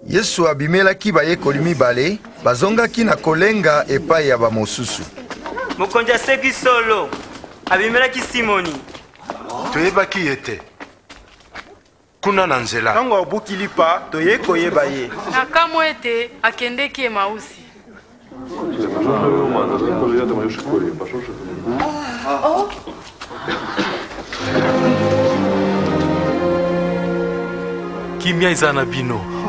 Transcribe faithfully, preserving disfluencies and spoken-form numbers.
Yesu abimelaki bayekoli mibale bazongaki na kolenga epai ya bamosusu. Mokonzi aseki solo abimelaki Simoni. Toyebaki ete kuna na nzela ntango abukili pa toye koyeba ye na kamwe ete akendeki Emausi. Kimia eza na bino.